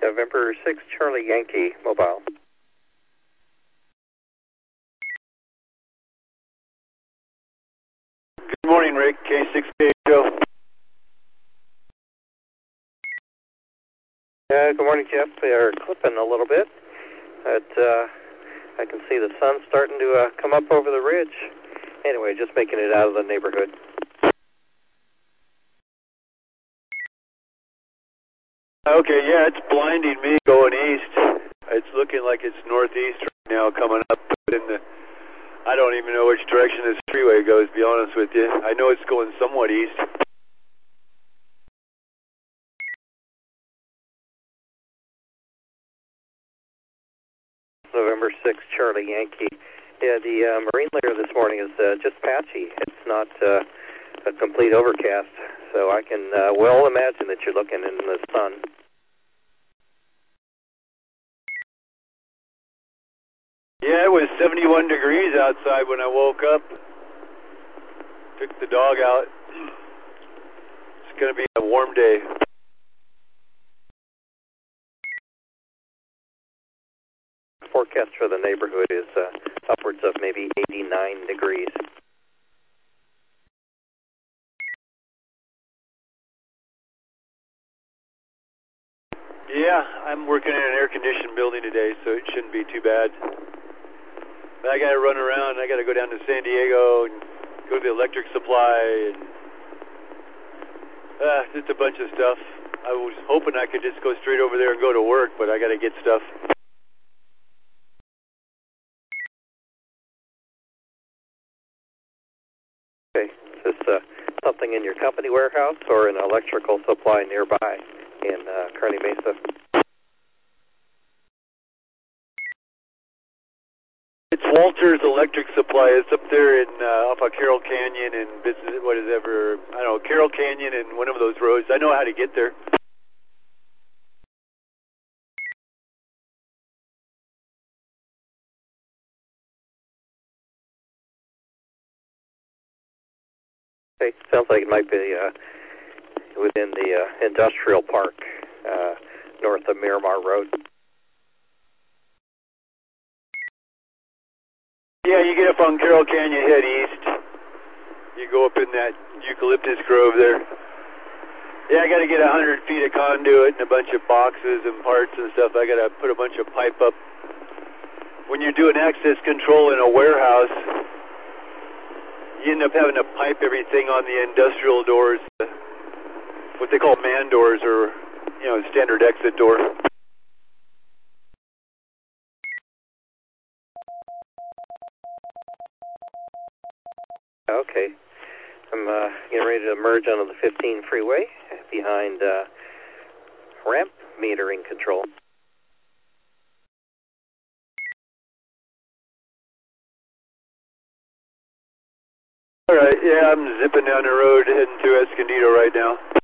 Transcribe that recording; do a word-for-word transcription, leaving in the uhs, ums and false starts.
November six, Charlie Yankee, mobile. Good morning, Rick. K six K Joe. Uh, good morning, Jeff. They are clipping a little bit, but uh, I can see the sun starting to uh, come up over the ridge. Anyway, just making it out of the neighborhood. Okay, yeah, it's blinding me going east. It's looking like it's northeast right now coming up in the, I don't even know which direction this freeway goes, to be honest with you. I know it's going somewhat east. November six, Charlie Yankee. Yeah, the uh, marine layer this morning is uh, just patchy. It's not uh, a complete overcast, so I can uh, well imagine that you're looking in the sun. Yeah, it was seventy-one degrees outside when I woke up. Took the dog out. It's going to be a warm day. Forecast for the neighborhood is uh, upwards of maybe eighty-nine degrees. Yeah, I'm working in an air-conditioned building today, so it shouldn't be too bad. But I got to run around. I got to go down to San Diego and go to the electric supply and uh, just a bunch of stuff. I was hoping I could just go straight over there and go to work, but I got to get stuff. Okay, is this uh, something in your company warehouse or an electrical supply nearby in uh, Kearney Mesa? It's Walter's Electric Supply. It's up there in uh, off of Carroll Canyon and business. What is ever? I don't know, Carroll Canyon and one of those roads. I know how to get there. Okay, sounds like it might be uh, within the uh, industrial park uh, north of Miramar Road. Yeah, you get up on Carroll Canyon, head east. You go up in that eucalyptus grove there. Yeah, I got to get a hundred feet of conduit and a bunch of boxes and parts and stuff. I got to put a bunch of pipe up. When you're doing access control in a warehouse, you end up having to pipe everything on the industrial doors, what they call man doors, or you know, standard exit door. Okay. I'm uh, getting ready to merge onto the fifteen freeway behind uh, ramp metering control. All right, yeah, I'm zipping down the road heading to Escondido right now.